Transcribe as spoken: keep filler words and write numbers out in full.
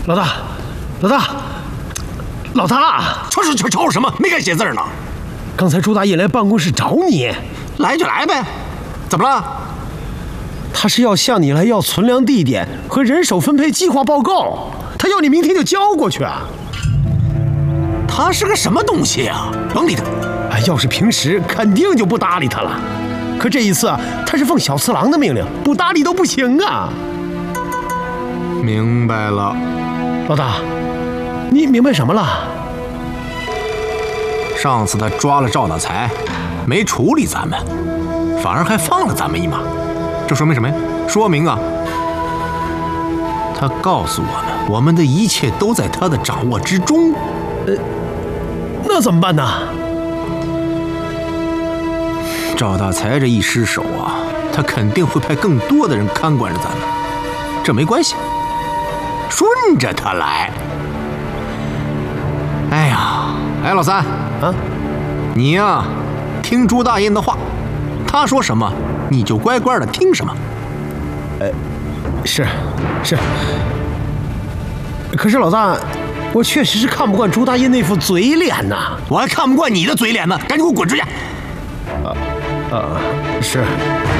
老大，老大，老大， 吵吵吵吵什么？没敢写字呢。 刚才朱大爷来办公室找你， 来就来呗，怎么了？ 他是要向你来要存粮地点和人手分配计划报告，他要你明天就交过去啊。 他是个什么东西呀？甭理他。 哎，要是平时肯定就不搭理他了，可这一次啊，他是奉小次郎的命令，不搭理都不行啊。 明白了， 老大，你明白什么了？ 上次他抓了赵大才，没处理咱们，反而还放了咱们一马，这说明什么呀？说明啊，他告诉我们，我们的一切都在他的掌握之中。 呃，那怎么办呢？ 赵大才这一失手啊，他肯定会派更多的人看管着咱们，这没关系，顺着他来。哎呀，哎，老三啊， 你呀、啊，听朱大爷的话，他说什么你就乖乖的听什么。 呃，是，是。可是老大，我确实是看不惯朱大爷那副嘴脸呐、啊。 我还看不惯你的嘴脸呢，赶紧给我滚出去！ 啊啊，是。